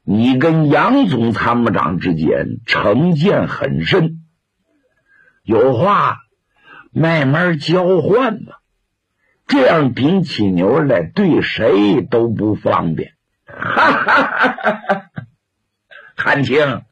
你跟杨总参谋长之间成见很深，有话慢慢交换吧，这样顶起牛来对谁都不方便。哈哈哈哈哈！汉卿，